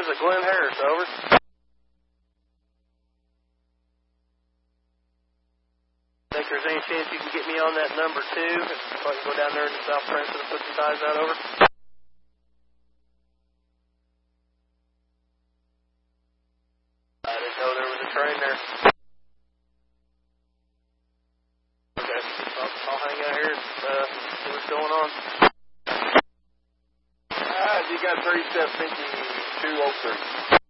is it Glenn Harris, over? Think there's any chance you can get me on that number 2? If I can go down there to South Princeton and put some ties out, over? I didn't know there was a train there. Okay, I'll hang out here and see what's going on. You got 375203.